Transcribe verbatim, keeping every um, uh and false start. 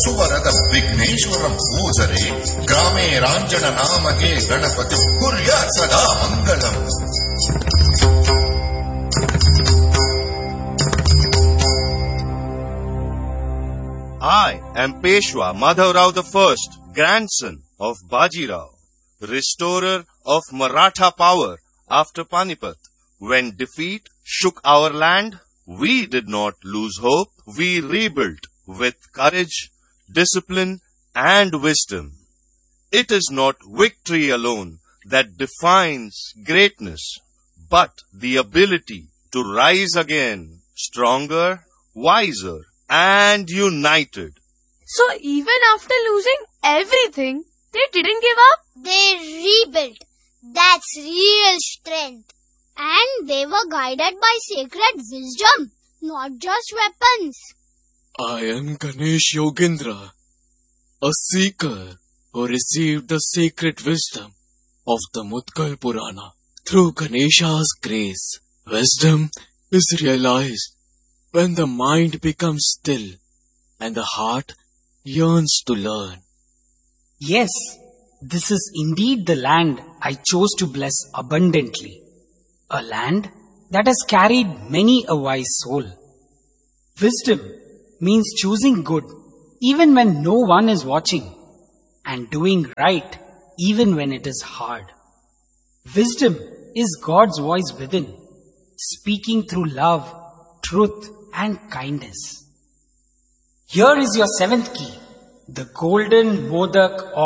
ಸುವರದ ವಿಘ್ನೇಶ್ವರಂ ಪೂಜರೆ ಗ್ರಾಮೇ ರಾಂಜನ ನಾಮಗೆ ಗಣಪತಿ ಕುರ್ಯಾತ್ ಸದಾ ಮಂಗಳಂ. I am Peshwa Madhavrao the First, grandson of Bajirao, restorer of Maratha power after Panipat. When defeat shook our land, we did not lose hope. We rebuilt with courage, discipline, and wisdom. It is not victory alone that defines greatness, but the ability to rise again, stronger, wiser, and united. So even after losing everything, they didn't give up? They rebuilt. That's real strength. And they were guided by sacred wisdom, not just weapons. I am Ganesh Yogendra, a seeker who received the sacred wisdom of the Mutkal Purana. Through Ganesha's grace, wisdom is realized when the mind becomes still and the heart yearns to learn. Yes, this is indeed the land I chose to bless abundantly. A land that has carried many a wise soul. Wisdom means choosing good even when no one is watching, and doing right even when it is hard. Wisdom is God's voice within, speaking through love, truth, and kindness. Here is your seventh key, the golden modak